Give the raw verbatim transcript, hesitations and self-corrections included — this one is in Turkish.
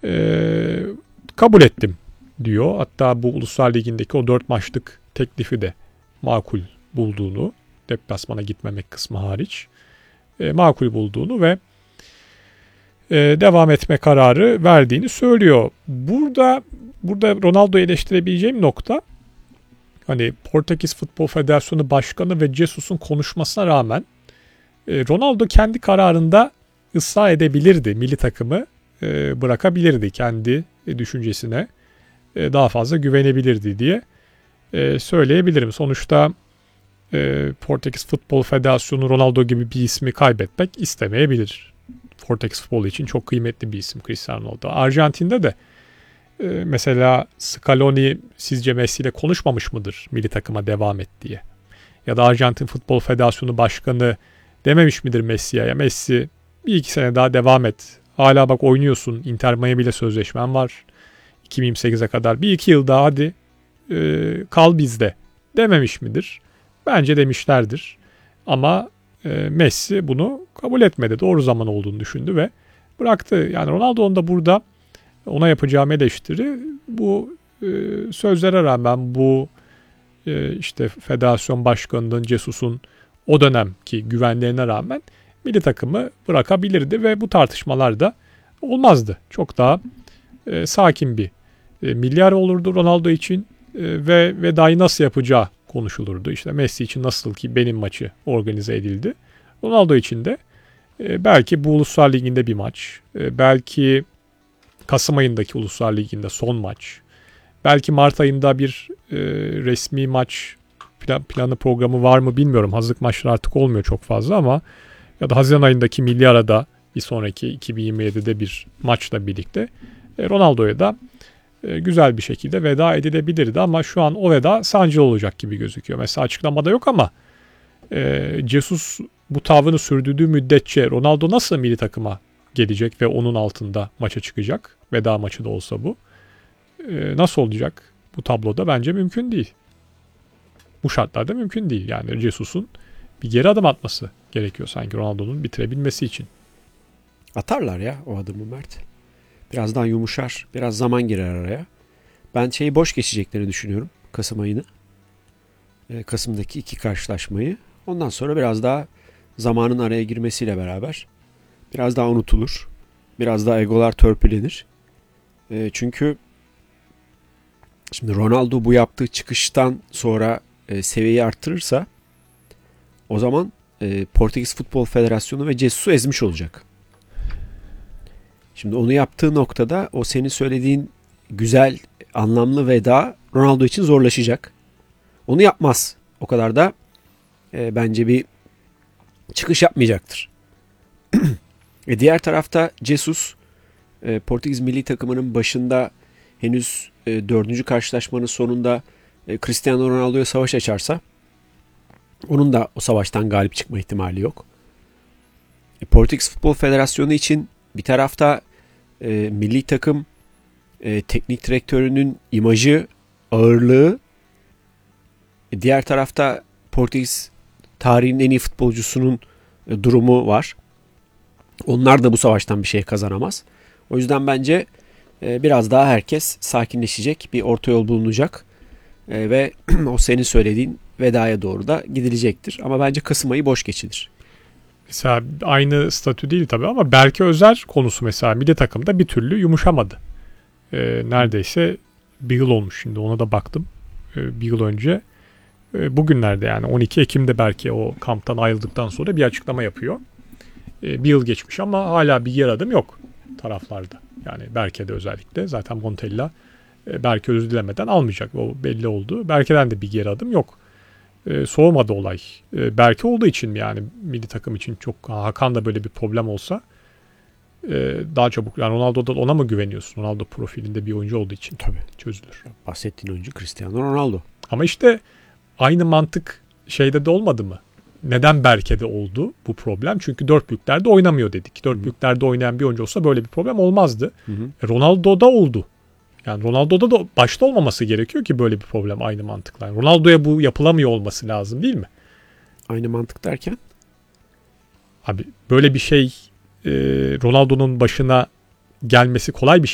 Ee, kabul ettim diyor. Hatta bu Uluslar Ligi'ndeki o dört maçlık teklifi de makul bulduğunu, deplasmana gitmemek kısmı hariç e, makul bulduğunu ve e, devam etme kararı verdiğini söylüyor. Burada burada Ronaldo'yu eleştirebileceğim nokta, hani Portekiz Futbol Federasyonu Başkanı ve Jesus'un konuşmasına rağmen e, Ronaldo kendi kararında ısrar edebilirdi. Milli takımı e, bırakabilirdi, kendi e, düşüncesine e, daha fazla güvenebilirdi diye e, söyleyebilirim. Sonuçta e, Portekiz Futbol Federasyonu Ronaldo gibi bir ismi kaybetmek istemeyebilir. Portekiz futbolu için çok kıymetli bir isim Cristiano Ronaldo. Arjantin'de de e, mesela Scaloni sizce Messi ile konuşmamış mıdır milli takıma devam et diye? Ya da Arjantin Futbol Federasyonu Başkanı dememiş midir Messi'ye? Ya Messi bir iki sene daha devam et. Hala bak oynuyorsun. Inter Miami ile sözleşmen var. iki bin yirmi sekize kadar bir iki yıl daha hadi e, kal bizde dememiş midir? Bence demişlerdir. Ama e, Messi bunu kabul etmedi. Doğru zaman olduğunu düşündü ve bıraktı. Yani Ronaldo'nun da burada ona yapacağım eleştiri, bu e, sözlere rağmen, bu e, işte federasyon başkanının, Jesus'un o dönemki güvenlerine rağmen milli takımı bırakabilirdi ve bu tartışmalar da olmazdı. Çok daha e, sakin bir e, milyar olurdu Ronaldo için e, ve vedayı nasıl yapacağı konuşulurdu. İşte Messi için nasıl ki benim maçı organize edildi, Ronaldo için de e, belki bu Uluslar Ligi'nde bir maç, e, belki Kasım ayındaki Uluslar Ligi'nde son maç, belki Mart ayında bir e, resmi maç plan, planı programı var mı bilmiyorum. Hazırlık maçları artık olmuyor çok fazla ama ya da Haziran ayındaki milli arada bir sonraki iki bin yirmi yedide bir maçla birlikte e, Ronaldo'ya da e, güzel bir şekilde veda edilebilirdi ama şu an o veda sancılı olacak gibi gözüküyor. Mesela açıklamada yok ama e, Jesus bu tavrını sürdürdüğü müddetçe Ronaldo nasıl milli takıma gelecek ve onun altında maça çıkacak? Veda maçı da olsa bu. E, nasıl olacak bu tabloda? Bence mümkün değil. Bu şartlarda mümkün değil. Yani Jesus'un bir geri adım atması gerekiyor sanki Ronaldo'nun bitirebilmesi için. Atarlar ya o adımı Mert. Birazdan yumuşar. Biraz zaman girer araya. Ben şeyi boş geçeceklerini düşünüyorum. Kasım ayını. Ee, Kasım'daki iki karşılaşmayı. Ondan sonra biraz daha zamanın araya girmesiyle beraber biraz daha unutulur. Biraz daha egolar törpülenir. Ee, çünkü şimdi Ronaldo bu yaptığı çıkıştan sonra e, seviyeyi arttırırsa o zaman e, Portekiz Futbol Federasyonu ve Jesus'u ezmiş olacak. Şimdi onu yaptığı noktada o senin söylediğin güzel, anlamlı veda Ronaldo için zorlaşacak. Onu yapmaz. O kadar da e, bence bir çıkış yapmayacaktır. e diğer tarafta Jesus e, Portekiz milli takımının başında henüz e, dördüncü karşılaşmanın sonunda e, Cristiano Ronaldo'ya savaş açarsa onun da o savaştan galip çıkma ihtimali yok. E, Portekiz Futbol Federasyonu için bir tarafta e, milli takım e, teknik direktörünün imajı, ağırlığı, e, diğer tarafta Portekiz tarihinin en iyi futbolcusunun e, durumu var. Onlar da bu savaştan bir şey kazanamaz. O yüzden bence e, biraz daha herkes sakinleşecek, bir orta yol bulunacak e, ve o senin söylediğin vedaya doğru da gidilecektir. Ama bence Kasım ayı boş geçilir. Mesela aynı statü değil tabii ama Berke Özer konusu mesela milli takımda bir türlü yumuşamadı. Ee, neredeyse bir yıl olmuş şimdi, ona da baktım. Ee, bir yıl önce. Ee, bugünlerde yani on iki Ekim'de Berke o kamptan ayrıldıktan sonra bir açıklama yapıyor. Ee, bir yıl geçmiş ama hala bir yer adım yok taraflarda. Yani Berke'de özellikle. Zaten Montella e, Berke özür dilemeden almayacak. O belli oldu. Berke'den de bir geri adım yok. E, soğumadı olay. E, Berke olduğu için mi yani milli takım için çok, Hakan da böyle bir problem olsa e, daha çabuk, yani Ronaldo'da ona mı güveniyorsun? Ronaldo profilinde bir oyuncu olduğu için tabii çözülür. Bahsettiğin oyuncu Cristiano Ronaldo. Ama işte aynı mantık şeyde de olmadı mı? Neden Berke'de oldu bu problem? Çünkü dört büyüklerde oynamıyor dedik. Dört büyüklerde oynayan bir oyuncu olsa böyle bir problem olmazdı. Hı hı. E, Ronaldo'da oldu. Yani Ronaldo'da da başta olmaması gerekiyor ki böyle bir problem aynı mantıkla. Yani Ronaldo'ya bu yapılamıyor olması lazım değil mi? Aynı mantık derken? Abi böyle bir şey e, Ronaldo'nun başına gelmesi kolay bir